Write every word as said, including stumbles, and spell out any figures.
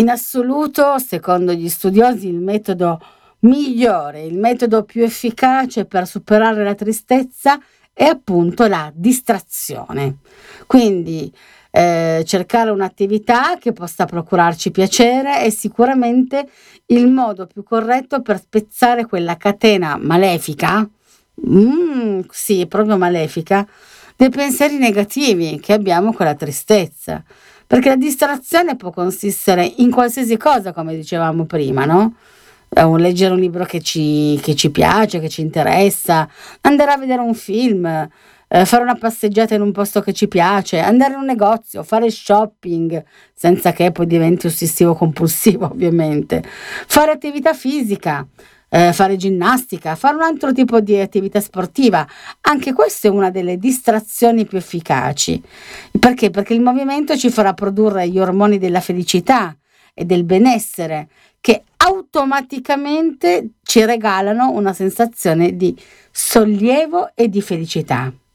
In assoluto, secondo gli studiosi, il metodo migliore, il metodo più efficace per superare la tristezza è appunto la distrazione. Quindi eh, cercare un'attività che possa procurarci piacere è sicuramente il modo più corretto per spezzare quella catena malefica, mm, sì, proprio malefica, dei pensieri negativi che abbiamo con la tristezza. Perché la distrazione può consistere in qualsiasi cosa, come dicevamo prima, no? Eh, un- leggere un libro che ci, che ci piace, che ci interessa, andare a vedere un film, eh, fare una passeggiata in un posto che ci piace, andare in un negozio, fare shopping, senza che poi diventi ossessivo compulsivo, ovviamente, fare attività fisica, eh, fare ginnastica, fare un altro tipo di attività sportiva. Anche questa è una delle distrazioni più efficaci. Perché? Perché il movimento ci farà produrre gli ormoni della felicità e del benessere che automaticamente ci regalano una sensazione di sollievo e di felicità.